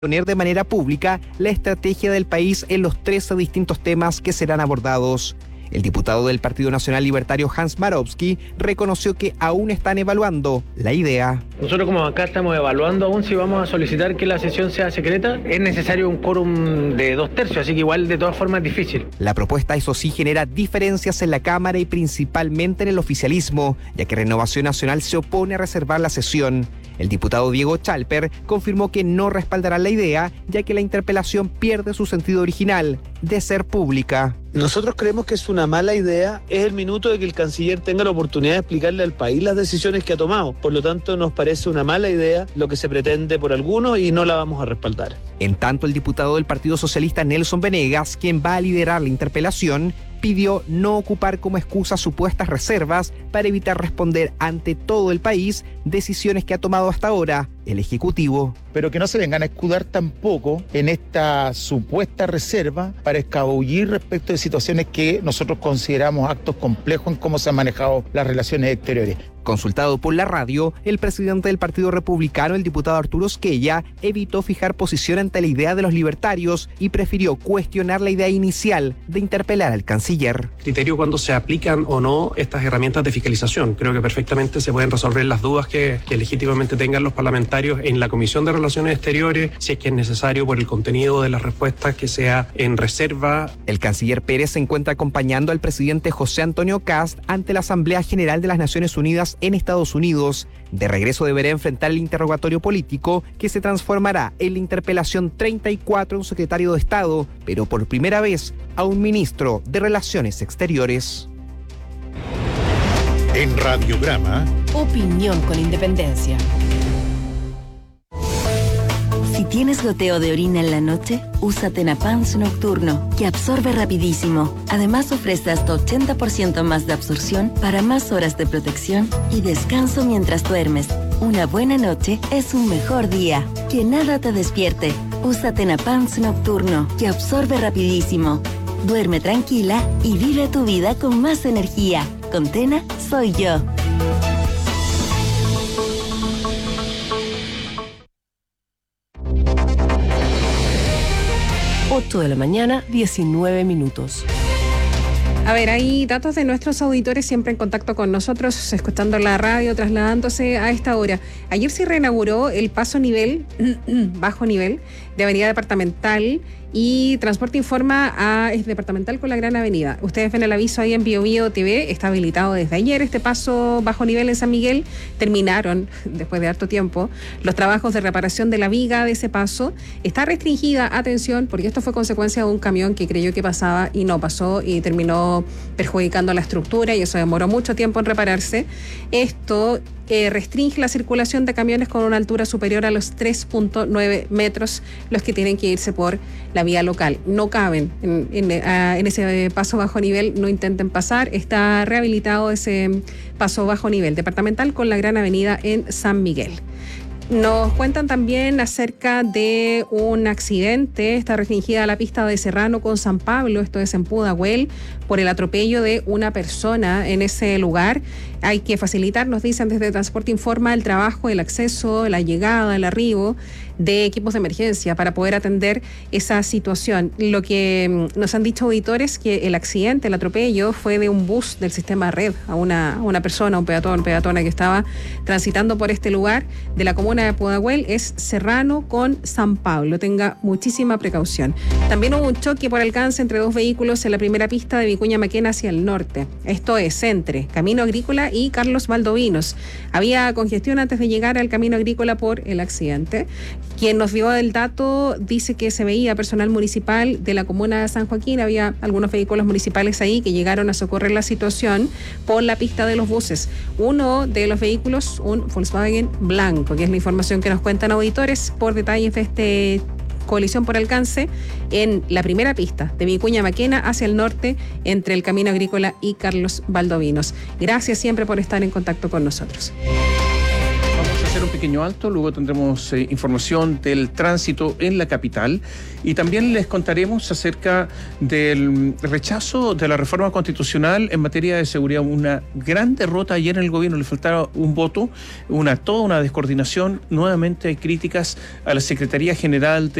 Poner de manera pública la estrategia del país en los 13 distintos temas que serán abordados. El diputado del Partido Nacional Libertario Hans Marowski reconoció que aún están evaluando la idea. Nosotros como acá estamos evaluando aún si vamos a solicitar que la sesión sea secreta. Es necesario un quórum de 2/3, así que igual de todas formas es difícil. La propuesta, eso sí, genera diferencias en la Cámara y principalmente en el oficialismo, ya que Renovación Nacional se opone a reservar la sesión. El diputado Diego Chalper confirmó que no respaldará la idea, ya que la interpelación pierde su sentido original, de ser pública. Nosotros creemos que es una mala idea. Es el minuto de que el canciller tenga la oportunidad de explicarle al país las decisiones que ha tomado. Por lo tanto, nos parece una mala idea lo que se pretende por algunos y no la vamos a respaldar. En tanto, el diputado del Partido Socialista Nelson Venegas, quien va a liderar la interpelación, pidió no ocupar como excusa supuestas reservas para evitar responder ante todo el país decisiones que ha tomado hasta ahora el Ejecutivo. Pero que no se vengan a escudar tampoco en esta supuesta reserva para escabullir respecto de situaciones que nosotros consideramos actos complejos en cómo se han manejado las relaciones exteriores. Consultado por la radio, el presidente del Partido Republicano, el diputado Arturo Esquella, evitó fijar posición ante la idea de los libertarios y prefirió cuestionar la idea inicial de interpelar al canciller. Criterio cuando se aplican o no estas herramientas de fiscalización. Creo que perfectamente se pueden resolver las dudas que legítimamente tengan los parlamentarios en la Comisión de Relaciones Exteriores, si es que es necesario por el contenido de las respuestas que sea en reserva. El canciller Pérez se encuentra acompañando al presidente José Antonio Kast ante la Asamblea General de las Naciones Unidas en Estados Unidos. De regreso deberá enfrentar el interrogatorio político que se transformará en la interpelación 34 a un secretario de Estado, pero por primera vez a un ministro de Relaciones Exteriores. En Radiograma, opinión con independencia. Si tienes goteo de orina en la noche, usa Tenapans Nocturno, que absorbe rapidísimo. Además ofrece hasta 80% más de absorción para más horas de protección y descanso mientras duermes. Una buena noche es un mejor día. Que nada te despierte. Usa Tenapans Nocturno, que absorbe rapidísimo. Duerme tranquila y vive tu vida con más energía. Con Tena, soy yo. 8 de la mañana, 19 minutos. A ver, hay datos de nuestros auditores siempre en contacto con nosotros, escuchando la radio, trasladándose a esta hora. Ayer se reinauguró el paso nivel, bajo nivel, de Avenida Departamental y Transporte informa es Departamental con la Gran Avenida. Ustedes ven el aviso ahí en BioBio TV, está habilitado desde ayer este paso bajo nivel en San Miguel. Terminaron, después de harto tiempo, los trabajos de reparación de la viga de ese paso. Está restringida, atención, porque esto fue consecuencia de un camión que creyó que pasaba y no pasó y terminó perjudicando la estructura y eso demoró mucho tiempo en repararse. Esto restringe la circulación de camiones con una altura superior a los 3.9 metros, los que tienen que irse por la vía local. No caben en ese paso bajo nivel, no intenten pasar. Está rehabilitado ese paso bajo nivel departamental con la Gran Avenida en San Miguel. Nos cuentan también acerca de un accidente. Está restringida la pista de Serrano con San Pablo, esto es en Pudahuel, por el atropello de una persona en ese lugar. Hay que facilitar, nos dicen desde Transporte Informa, el trabajo, el acceso, la llegada, el arribo de equipos de emergencia para poder atender esa situación. Lo que nos han dicho auditores que el accidente, el atropello, fue de un bus del sistema Red a una persona, un peatona que estaba transitando por este lugar de la comuna de Pudahuel. Es Serrano con San Pablo. Tenga muchísima precaución. También hubo un choque por alcance entre dos vehículos en la primera pista de Vicuña Maquena hacia el norte. Esto es entre Camino Agrícola y Carlos Valdovinos. Había congestión antes de llegar al Camino Agrícola por el accidente. Quien nos dio el dato dice que se veía personal municipal de la comuna de San Joaquín. Había algunos vehículos municipales ahí que llegaron a socorrer la situación por la pista de los buses. Uno de los vehículos, un Volkswagen blanco, que es la información que nos cuentan auditores por detalles de este colisión por alcance en la primera pista de Vicuña Maquena hacia el norte entre el Camino Agrícola y Carlos Valdovinos. Gracias siempre por estar en contacto con nosotros. Vamos a hacer un pequeño alto, luego tendremos información del tránsito en la capital y también les contaremos acerca del rechazo de la reforma constitucional en materia de seguridad. Una gran derrota ayer en el gobierno, le faltaba un voto, toda una descoordinación. Nuevamente hay críticas a la Secretaría General